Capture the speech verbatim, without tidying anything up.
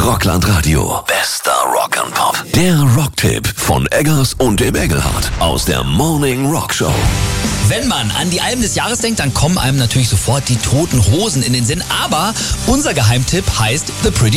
Rockland Radio. Bester Rock and Pop. Der Rocktipp von Eggers und dem Engelhardt aus der Morning Rock Show. Wenn man an die Alben des Jahres denkt, dann kommen einem natürlich sofort die Toten Hosen in den Sinn. Aber unser Geheimtipp heißt The Pretty